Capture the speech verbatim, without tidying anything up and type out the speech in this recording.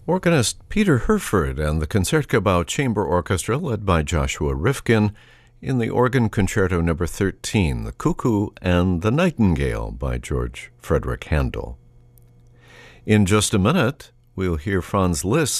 Organist Peter Herford and the Concertgebouw Chamber Orchestra, led by Joshua Rifkin, in the Organ Concerto number thirteen, The Cuckoo and the Nightingale by George Frederick Handel. In just a minute, we'll hear Franz Liszt